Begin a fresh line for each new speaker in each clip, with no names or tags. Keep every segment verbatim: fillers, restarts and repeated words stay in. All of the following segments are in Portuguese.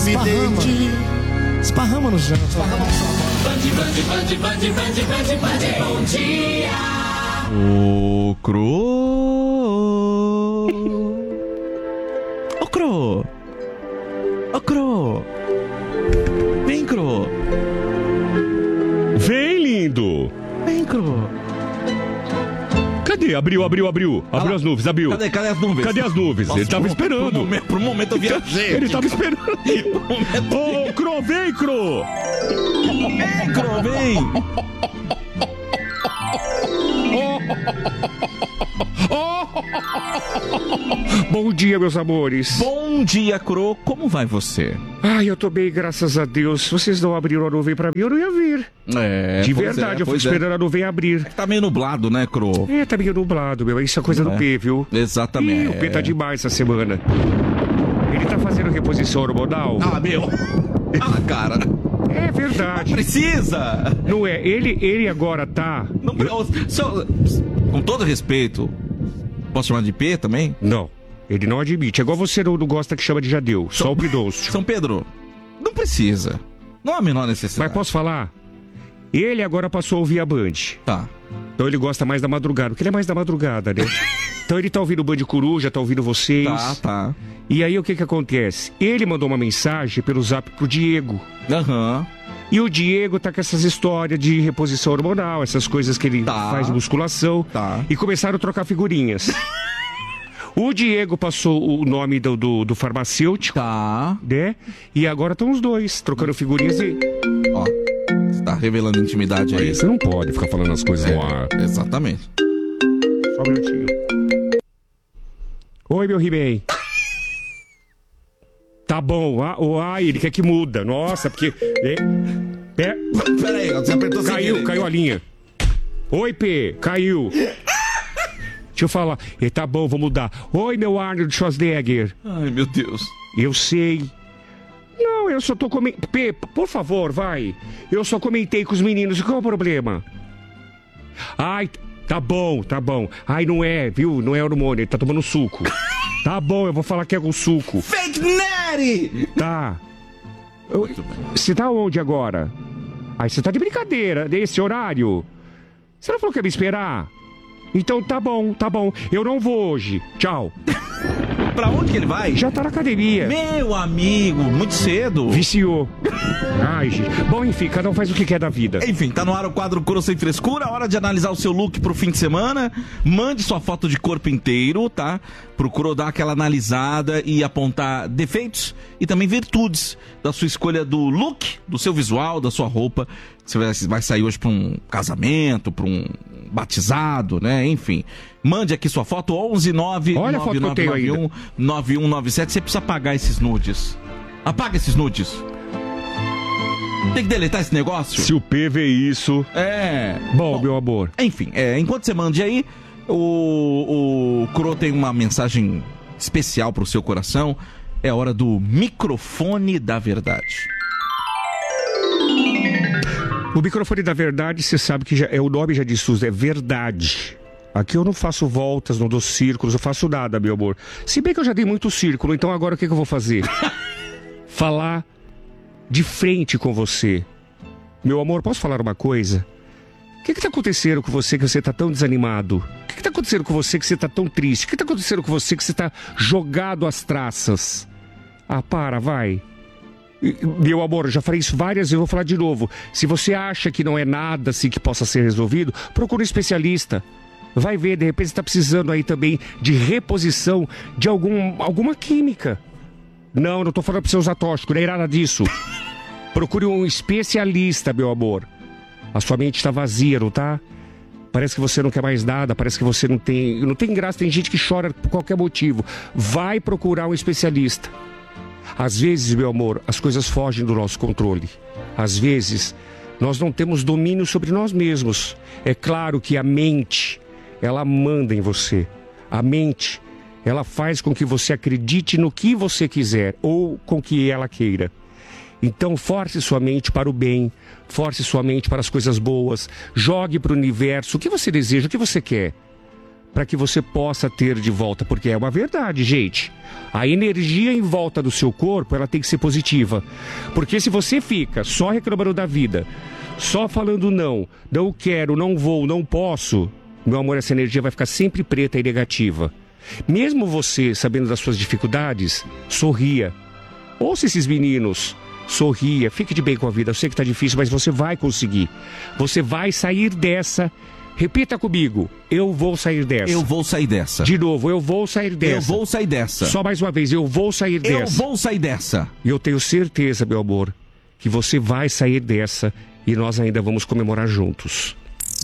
evidente.
Esparrama no chão. Esparrama no chão.
Band, band, band, band, band, band, band, bom dia.
O Cro. Ô Cro. Ô Cro. Vem, Cro.
Vem, lindo.
Vem, Cro.
Cadê? Abriu, abriu, abriu. Abriu
Ah,
as nuvens, abriu.
Cadê, cadê as nuvens?
Cadê as nuvens?
Nossa,
Ele tava
por-
esperando.
Por um momento, por um momento eu viajei.
Ele tava esperando. Ô, Cro, vem, Cro.
Vem, Cro, vem.
Bom dia, meus amores.
Bom dia, Cro. Como vai você?
Ai, eu tô bem, graças a Deus. Vocês não abriram a nuvem pra mim, eu não ia vir.
É,
De
pois
verdade,
é,
eu fui
pois é.
esperando a nuvem abrir.
Tá meio nublado, né, Cro?
É, tá meio nublado, meu. Isso é coisa
É.
do P, viu?
Exatamente.
Ih, o P tá demais essa semana. Ele tá fazendo reposição hormonal?
Ah, meu. Ah, cara.
É verdade.
Precisa.
Não é? Ele, ele agora tá...
Não, só, com todo respeito, posso chamar de P também?
Não, ele não admite. É igual você não, não gosta que chama de Jadeu, só o Pidoncio.
São Pedro, não precisa. Não há a menor necessidade.
Mas posso falar? Ele agora passou a ouvir a Band.
Tá.
Então ele gosta mais da madrugada, porque ele é mais da madrugada, né? Então ele tá ouvindo o Band Coruja, tá ouvindo vocês.
Tá, tá.
E aí o que que acontece? Ele mandou uma mensagem pelo zap pro Diego.
Aham.
E o Diego tá com essas histórias de reposição hormonal, essas coisas que ele
Tá.
faz de musculação.
Tá.
E começaram a trocar figurinhas. O Diego passou o nome do, do, do farmacêutico,
Tá.
né? E agora estão os dois trocando figurinhas e...
Ó, você tá revelando intimidade aí.
Você não pode ficar falando as coisas no ar.
É, exatamente.
Só um minutinho. Oi, meu He-Man. Tá bom. Ah, oh, ai, ele quer que muda. Nossa, porque... É, é,
Pera aí, você apertou sem
caiu,
querer.
caiu a linha. Oi, P. Caiu. Deixa eu falar. E tá bom, vou mudar. Oi, meu Arnold Schwarzenegger.
Ai, meu Deus.
Eu sei. Não, eu só tô comentando... P, por favor, vai. Eu só comentei com os meninos. Qual é o problema? Ai, tá bom, tá bom. Ai, não é, viu? Não é hormônio, ele tá tomando suco. Tá bom, eu vou falar que é com suco.
Fake Nery!
Tá. Eu- Você tá onde agora? Ai, você tá de brincadeira, nesse horário? Você não falou que ia me esperar? Então tá bom, tá bom. Eu não vou hoje. Tchau.
Pra onde que ele vai?
Já tá na academia.
Meu amigo, muito cedo.
Viciou. Ai, gente. Bom, enfim, cada um faz o que quer da vida.
Enfim, tá no ar o quadro Coro Sem Frescura, hora de analisar o seu look pro fim de semana. Mande sua foto de corpo inteiro, tá? Procurou dar aquela analisada e apontar defeitos e também virtudes da sua escolha do look, do seu visual, da sua roupa. Você vai, vai sair hoje pra um casamento, pra um batizado, né? Enfim. Mande aqui sua foto, onze nove
Olha a foto que eu tenho
nove um nove um nove sete. Você precisa apagar esses nudes. Apaga esses nudes. Tem que deletar esse negócio?
Se o P vê isso...
É.
Bom, meu amor.
Enfim, é, enquanto você mande aí, o, o Cro tem uma mensagem especial pro seu coração. É hora do microfone da verdade.
O microfone da verdade, você sabe que já, é, o nome já diz tudo, é verdade. Aqui eu não faço voltas, não dou círculos, eu faço nada, meu amor. Se bem que eu já dei muito círculo, então agora o que, que eu vou fazer? Falar de frente com você. Meu amor, posso falar uma coisa? O que que tá acontecendo com você que você tá tão desanimado? O que que tá acontecendo com você que você tá tão triste? O que tá acontecendo com você que você tá jogado às traças? Ah, para, vai. Meu amor, eu já falei isso várias vezes, eu vou falar de novo. Se você acha que não é nada assim que possa ser resolvido, procure um especialista. Vai ver, de repente você está precisando aí também de reposição de algum, alguma química. Não, não estou falando para você usar tóxico, não é nada disso. Procure um especialista, meu amor. A sua mente está vazia, não tá? Parece que você não quer mais nada, parece que você não tem... Não tem graça, tem gente que chora por qualquer motivo. Vai procurar um especialista. Às vezes, meu amor, as coisas fogem do nosso controle. Às vezes, nós não temos domínio sobre nós mesmos. É claro que a mente, ela manda em você. A mente, ela faz com que você acredite no que você quiser ou com que ela queira. Então, force sua mente para o bem, force sua mente para as coisas boas, jogue para o universo o que você deseja, o que você quer. para que você possa ter de volta, porque é uma verdade, gente. A energia em volta do seu corpo, ela tem que ser positiva. Porque se você fica só reclamando da vida, só falando não, não quero, não vou, não posso, meu amor, essa energia vai ficar sempre preta e negativa. Mesmo você sabendo das suas dificuldades, sorria. Ouça esses meninos, sorria, fique de bem com a vida. Eu sei que tá difícil, mas você vai conseguir. Você vai sair dessa. Repita comigo, eu vou sair dessa.
Eu vou sair dessa.
De novo, eu vou sair dessa.
Eu vou sair dessa.
Só mais uma vez, eu vou sair dessa.
Eu vou sair dessa.
E eu tenho certeza, meu amor, que você vai sair dessa e nós ainda vamos comemorar juntos.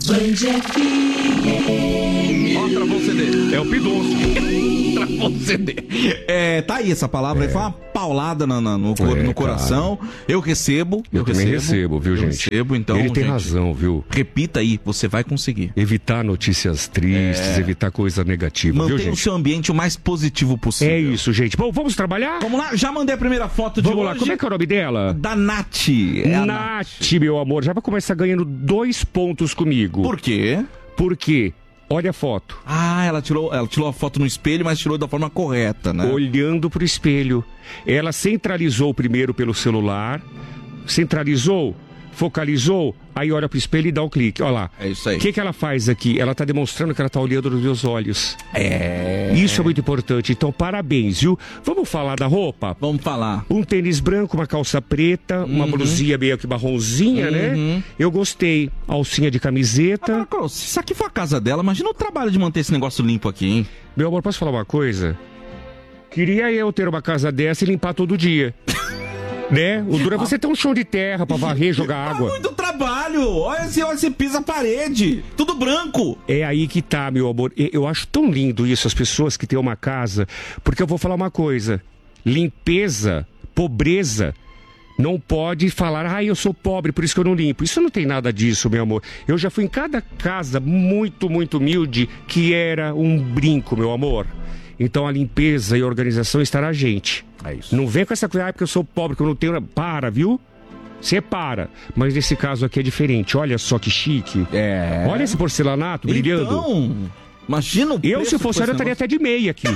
Ó, travou o C D.
É o Pidonço.
Travou o C D. É, tá aí essa palavra, é. aí foi uma paulada no, no, no,
É,
no coração.
cara.
Eu recebo.
Eu, eu também recebo, recebo, viu,
eu
gente?
Recebo, então,
Ele tem
gente,
razão, viu?
Repita aí, você vai conseguir.
Evitar notícias tristes,
É.
evitar coisa negativa,
Mantenha
viu, gente?
o seu ambiente o mais positivo possível.
É isso, gente. Bom, vamos trabalhar?
Vamos lá, já mandei a primeira foto de
Vamos
hoje.
lá, como é que é o nome dela?
Da Nath. É a
Nath, meu amor, já vai começar ganhando dois pontos comigo.
Por quê?
Por quê? Olha a foto.
Ah, ela tirou, ela tirou a foto no espelho, mas tirou da forma correta, né?
Olhando pro espelho. Ela centralizou primeiro pelo celular, centralizou, focalizou, aí olha pro espelho e dá o clique. Olha lá.
É isso aí.
O que, que ela faz aqui? Ela tá demonstrando que ela tá olhando nos meus olhos.
É.
Isso é muito importante. Então, parabéns, viu? Vamos falar da roupa?
Vamos falar.
Um tênis branco, uma calça preta, uma
Uhum.
blusinha meio que marronzinha,
Uhum.
né? Eu gostei. Alcinha de camiseta.
Agora, Carol, se isso aqui for a casa dela, imagina o trabalho de manter esse negócio limpo aqui, hein?
Meu amor, posso falar uma coisa? Queria eu ter uma casa dessa e limpar todo dia. Né? O duro é você ter um chão de terra pra varrer, jogar
Dá
água.
muito trabalho. Olha se olha, você pisa a parede. Tudo branco.
É aí que tá, meu amor. E- Eu acho tão lindo isso, as pessoas que têm uma casa. Porque eu vou falar uma coisa. Limpeza, pobreza, não pode falar, ah, eu sou pobre, por isso que eu não limpo. Isso não tem nada disso, meu amor. Eu já fui em cada casa muito, muito humilde que era um brinco, meu amor. Então a limpeza e a organização está na gente.
É isso.
Não vem com essa coisa, ah, porque eu sou pobre, que eu não tenho... Para, viu? Você para. Mas nesse caso aqui é diferente. Olha só que chique.
É.
Olha esse porcelanato brilhando.
Então, imagina o
Eu,
preço
se
que
fosse
foi
ela, eu
esse
estaria até de meia aqui.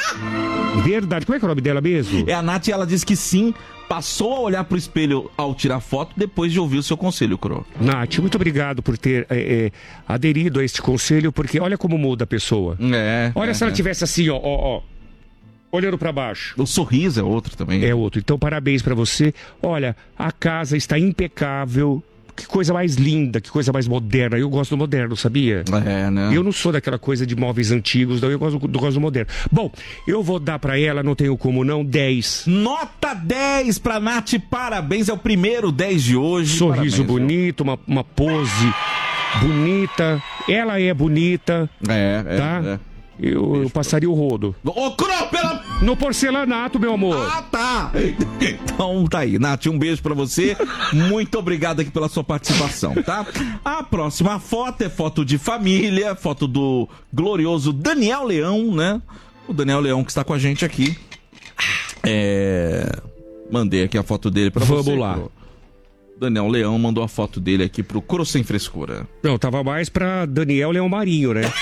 Verdade. Como é que é o nome dela mesmo?
É, a Nath, ela disse que sim, passou a olhar pro espelho ao tirar foto depois de ouvir o seu conselho, Cro.
Nath, muito obrigado por ter é, é, aderido a este conselho, porque olha como muda a pessoa.
É.
Olha
é,
se ela
é.
tivesse assim, ó, ó, ó, olhando pra baixo.
O sorriso é outro também.
É outro. Então, parabéns pra você. Olha, a casa está impecável. Que coisa mais linda, que coisa mais moderna. Eu gosto do moderno, sabia?
É, né?
Eu não sou daquela coisa de móveis antigos, não. Eu gosto do, gosto do moderno. Bom, eu vou dar pra ela, não tenho como não, dez.
Nota dez pra Nath, parabéns. É o primeiro dez de hoje.
Sorriso
Parabéns, viu?
bonito, uma, uma pose bonita. Ela é bonita,
É, é.
tá?
é.
Eu, eu passaria o rodo.
Ô, Cro, pela...
No porcelanato, meu amor.
Ah, tá! Então tá aí, Nath, um beijo pra você. Muito obrigado aqui pela sua participação, tá? A próxima foto é foto de família, foto do glorioso Daniel Leão, né? O Daniel Leão que está com a gente aqui. É... Mandei aqui a foto dele pra
Vamos
você.
lá.
Cro. Daniel Leão mandou a foto dele aqui pro Cro Sem Frescura.
Não, tava mais pra Daniel Leão Marinho, né?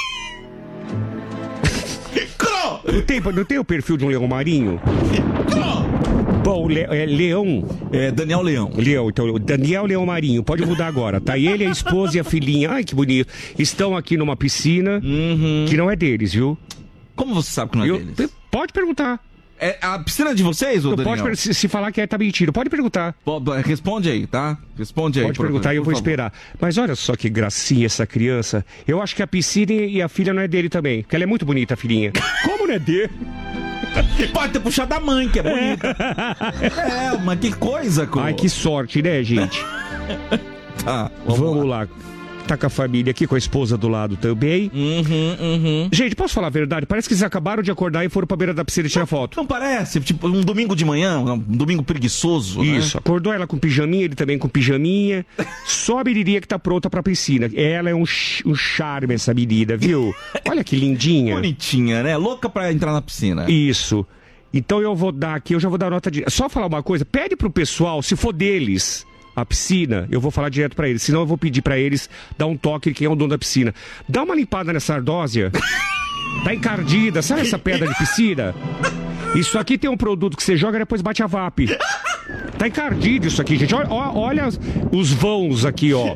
Cro!
Não tem, não tem o perfil de um leão marinho?
Cro!
Bom, le, é leão.
É Daniel Leão.
Leão, então, Daniel Leão Marinho, pode mudar agora, tá? E ele, a esposa e a filhinha, ai que bonito, estão aqui numa piscina
Uhum.
que não é deles, viu?
Como você sabe que não é
Eu-
deles?
pode perguntar.
É a piscina de vocês, ô
Não
Daniel?
pode per- se, se falar que é, tá mentindo. Pode perguntar.
Pô, responde aí, tá? Responde aí.
Pode
por-
perguntar e eu
por
vou
favor.
esperar. Mas olha só que gracinha essa criança. Eu acho que a piscina e a filha não é dele também. Porque ela é muito bonita, a filhinha. Como não é dele?
Pode ter puxado da mãe, que é bonita. É, mas que coisa, Cro.
Ai, que sorte, né, gente?
Tá,
Vamos, lá. Tá com a família aqui, com a esposa do lado também.
Uhum, uhum.
Gente, posso falar a verdade? Parece que eles acabaram de acordar e foram pra beira da piscina tirar foto.
Não parece? Tipo, um domingo de manhã, um domingo preguiçoso, né?
Isso, acordou ela com pijaminha, ele também com pijaminha. Só a menininha que tá pronta pra piscina. Ela é um, ch- um charme, essa menina, viu? Olha que lindinha.
Bonitinha, né? Louca pra entrar na piscina.
Isso. Então eu vou dar aqui, eu já vou dar nota de... Só falar uma coisa, pede pro pessoal, se for deles, a piscina, eu vou falar direto pra eles. Senão eu vou pedir pra eles dar um toque quem é o dono da piscina. Dá uma limpada nessa ardósia. Tá encardida, sabe essa pedra de piscina? Isso aqui tem um produto que você joga e depois bate a V A P. Tá encardido isso aqui, gente. Olha, olha os vãos aqui, ó.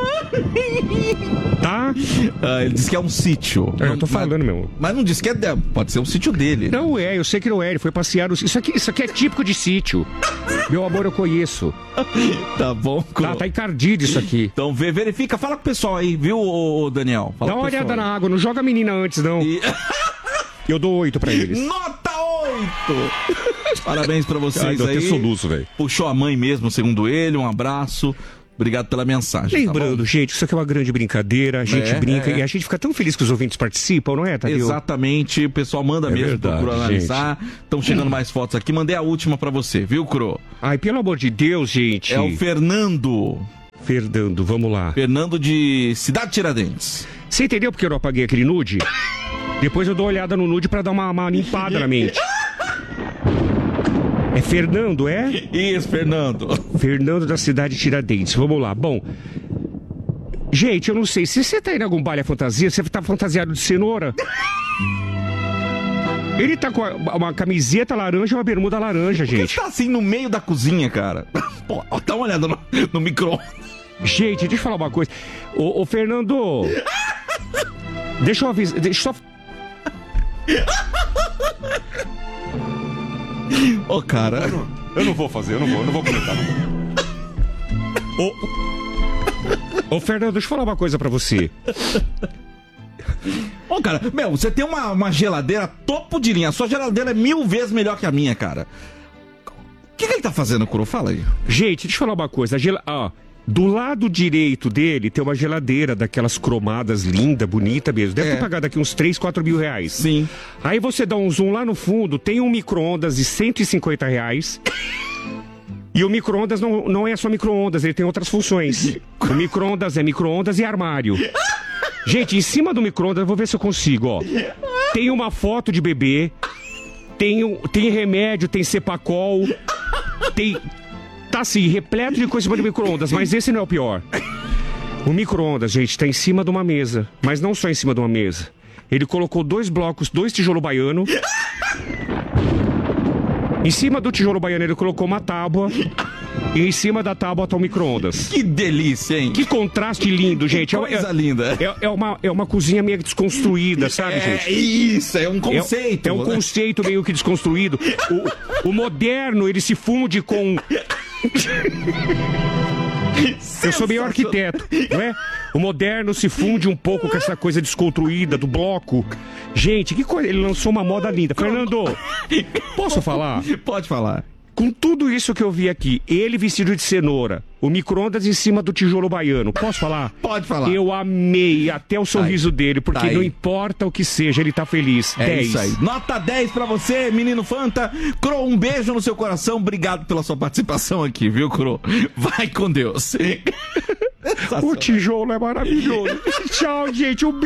Tá?
Ah, ele disse que é um sítio.
É, eu tô falando,
mas,
meu.
Mas não disse que é. Pode ser um sítio dele.
Não é, eu sei que não é. Ele foi passear. No... Isso, aqui, isso aqui é típico de sítio. Meu amor, eu conheço.
Tá bom, Cro.
Tá, tá encardido isso aqui.
Então vê, verifica, fala com o pessoal aí, viu, ô, ô, Daniel? Fala
Dá uma olhada
aí.
na água, não joga a menina antes, não.
E...
Eu dou oito pra eles.
Nota oito! Parabéns pra vocês. Ai,
deu
aí.
até soluço, velho.
Puxou a mãe mesmo, segundo ele. Um abraço. Obrigado pela mensagem.
Lembrando,
tá
gente, isso aqui é uma grande brincadeira. A gente
É,
brinca
é.
e a gente fica tão feliz que os ouvintes participam, não é, Tadeu?
Exatamente. O pessoal manda
É
mesmo
verdade,
pro Cro analisar. Estão chegando mais fotos aqui. Mandei a última pra você, viu, Cro?
Ai, pelo amor de Deus, gente.
É o Fernando.
Fernando, vamos lá.
Fernando de Cidade Tiradentes.
Você entendeu porque eu não apaguei aquele nude? Depois eu dou uma olhada no nude pra dar uma, uma limpada na mente. É Fernando, é?
Isso, Fernando.
Fernando da Cidade Tiradentes. Vamos lá. Bom, gente, eu não sei. Se você tá indo em algum baile à fantasia, você tá fantasiado de cenoura? Ele tá com a- uma camiseta laranja e uma bermuda laranja,
Por que
gente.
você tá assim no meio da cozinha, cara? Pô, dá uma olhada no, no micro-ondas.
Gente, deixa eu falar uma coisa. Ô, ô Fernando... Deixa eu avisar... Deixa eu só...
Ô, cara.
Eu não vou fazer, eu não vou, eu não vou comentar. Ô, ô, Fernando, deixa eu falar uma coisa pra você.
Ô, cara, meu, você tem uma, uma geladeira topo de linha. A sua geladeira é mil vezes melhor que a minha, cara. O que, que ele tá fazendo, Curo? Fala aí.
Gente, deixa eu falar uma coisa. A gel... Ó, do lado direito dele tem uma geladeira daquelas cromadas linda, bonita mesmo. Deve
É.
ter pagado aqui uns três, quatro mil reais.
Sim.
Aí você dá um zoom lá no fundo, tem um micro-ondas de cento e cinquenta reais. E o micro-ondas não, não é só micro-ondas, ele tem outras funções. O micro-ondas é micro-ondas e armário. Gente, em cima do micro-ondas, eu vou ver se eu consigo, ó. Tem uma foto de bebê, tem, um- tem remédio, tem Cepacol, tem... Tá assim, repleto de coisa de micro-ondas, mas esse não é o pior. O micro-ondas, gente, tá em cima de uma mesa, mas não só em cima de uma mesa. Ele colocou dois blocos, dois tijolo baiano. Em cima do tijolo baiano ele colocou uma tábua. E em cima da tábua tá o micro-ondas.
Que delícia, hein?
Que contraste lindo, gente. É-
coisa
é,
linda.
É, é uma, é uma cozinha meio desconstruída, sabe,
É
gente?
isso, é um conceito.
É, é um conceito meio que desconstruído. O, o moderno, ele se funde com... Eu sou meio arquiteto, não é? O moderno se funde um pouco com essa coisa desconstruída do bloco. Gente, que coisa. Ele lançou uma moda linda. Fernando, posso falar?
Pode falar.
Com tudo isso que eu vi aqui, ele vestido de cenoura, o micro-ondas em cima do tijolo baiano, posso falar?
Pode falar.
Eu amei até o sorriso dele, porque
Tá aí.
não importa o que seja, ele tá feliz.
É
dez.
isso aí. Nota dez pra você, menino Fanta. Cro, um beijo no seu coração. Obrigado pela sua participação aqui, viu, Cro? Vai com Deus.
O tijolo é maravilhoso. Tchau, gente. Um beijo.